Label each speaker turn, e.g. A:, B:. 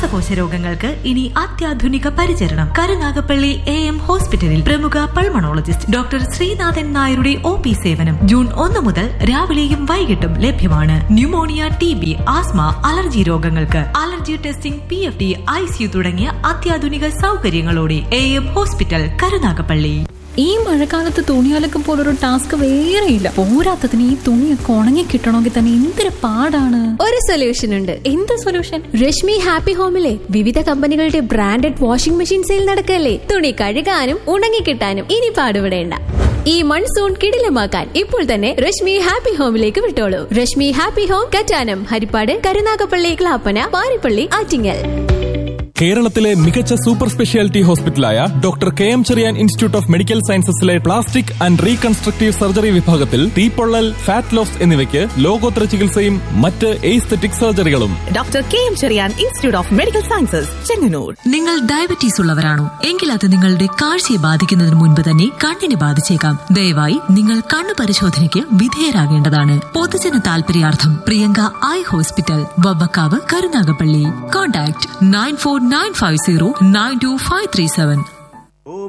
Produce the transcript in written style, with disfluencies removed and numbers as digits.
A: ശ്വാസകോശ രോഗങ്ങൾക്ക് ഇനി അത്യാധുനിക പരിചരണം. കരുനാഗപ്പള്ളി AM ഹോസ്പിറ്റലിൽ പ്രമുഖ പൾമണോളജിസ്റ്റ് ഡോക്ടർ ശ്രീനാഥൻ നായരുടെ OP സേവനം ജൂൺ 1 മുതൽ രാവിലെയും വൈകിട്ടും ലഭ്യമാണ്. ന്യൂമോണിയ, TB, ആസ്മ, അലർജി രോഗങ്ങൾക്ക് അലർജി ടെസ്റ്റിംഗ്, PFD, ICU തുടങ്ങിയ അത്യാധുനിക സൗകര്യങ്ങളോടെ AM ഹോസ്പിറ്റൽ, കരുനാഗപ്പള്ളി.
B: ഈ മഴക്കാലത്ത് തുണിയലക്കം പോലൊരു ടാസ്ക് വേറെയില്ല. പോരാത്തതിന് ഈ തുണിയൊക്കെ ഉണങ്ങി കിട്ടണമെങ്കിൽ തന്നെ എന്തൊരു പാടാണ്.
C: ഒരു സൊല്യൂഷൻ ഉണ്ട്.
B: എന്ത് സൊല്യൂഷൻ?
C: രശ്മി ഹാപ്പി ഹോമിലെ വിവിധ കമ്പനികളുടെ ബ്രാൻഡഡ് വാഷിംഗ് മെഷീൻ സെയിൽ നടക്കല്ലേ. തുണി കഴുകാനും ഉണങ്ങി കിട്ടാനും ഇനി പാടുപെടേണ്ട. ഈ മൺസൂൺ കിടിലമാക്കാൻ ഇപ്പോൾ തന്നെ Rashmi happy ഹോമിലേക്ക് വിട്ടോളൂ. Rashmi happy home, Kattanam, Harippad, Karunagappally, Clappana, Parippally, Attingal.
D: കേരളത്തിലെ മികച്ച super speciality ഹോസ്പിറ്റലായ doctor KM Cherian institute of medical സയൻസസിലെ plastic and reconstructive surgery വിഭാഗത്തിൽ തീപ്പൊള്ളൽ, ഫാറ്റ് ലോസ് എന്നിവയ്ക്ക് ലോകോത്തര ചികിത്സയും മറ്റ് aesthetic സർജറികളും.
E: Doctor KM Cherian institute of medical sciences, Chengannur.
A: നിങ്ങൾ ഡയബറ്റീസ് ഉള്ളവരാണോ? എങ്കിൽ അത് നിങ്ങളുടെ കാഴ്ചയെ ബാധിക്കുന്നതിന് മുൻപ് തന്നെ കണ്ണിനെ ബാധിച്ചേക്കാം. ദയവായി നിങ്ങൾ കണ്ണു പരിശോധനയ്ക്ക് വിധേയരാകേണ്ടതാണ്. പൊതുജന താൽപര്യാർത്ഥം Priyanka eye hospital, Vavvakkavu, Karunagappally. Contact 9495092537.